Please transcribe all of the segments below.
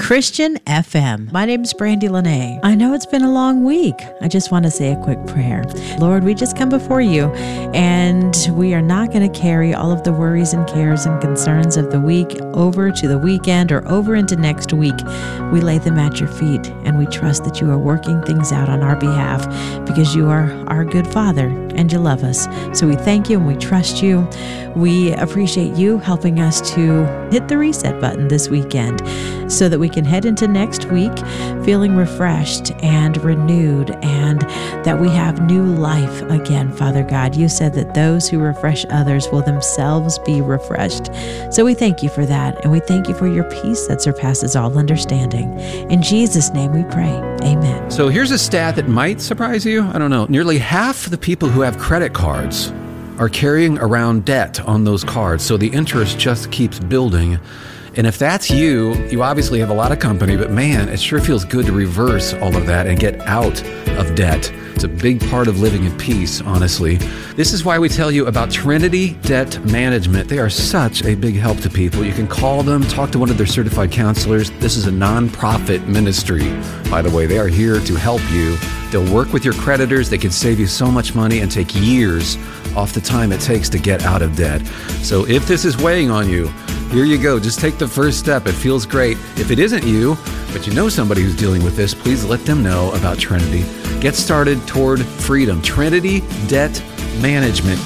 Christian FM. My name's Brandy Lene. I know it's been a long week. I just want to say a quick prayer. Lord, we just come before you, and we are not going to carry all of the worries and cares and concerns of the week over to the weekend or over into next week. We lay them at your feet, and we trust that you are working things out on our behalf because you are our good Father and you love us. So we thank you and we trust you. We appreciate you helping us to hit the reset button this weekend so that we can head into next week feeling refreshed and renewed, and that we have new life again, Father God. You said that those who refresh others will themselves be refreshed. So we thank you for that, and we thank you for your peace that surpasses all understanding. In Jesus' name we pray. Amen. So here's a stat that might surprise you. I don't know. Nearly half the people who have credit cards are carrying around debt on those cards, so the interest just keeps building. And if that's you, you obviously have a lot of company, but man, it sure feels good to reverse all of that and get out of debt. It's a big part of living in peace, honestly. This is why we tell you about Trinity Debt Management. They are such a big help to people. You can call them, talk to one of their certified counselors. This is a nonprofit ministry, by the way. They are here to help you. They'll work with your creditors. They can save you so much money and take years off the time it takes to get out of debt. So if this is weighing on you, here you go. Just take the first step. It feels great. If it isn't you, but you know somebody who's dealing with this, please let them know about Trinity. Get started toward freedom. Trinity Debt Management,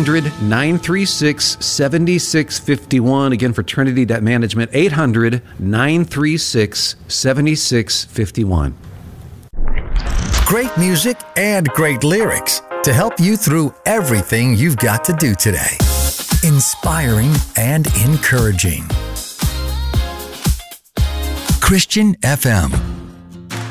800-936-7651. Again, for Trinity Debt Management, 800-936-7651. Great music and great lyrics to help you through everything you've got to do today. Inspiring and encouraging. Christian FM.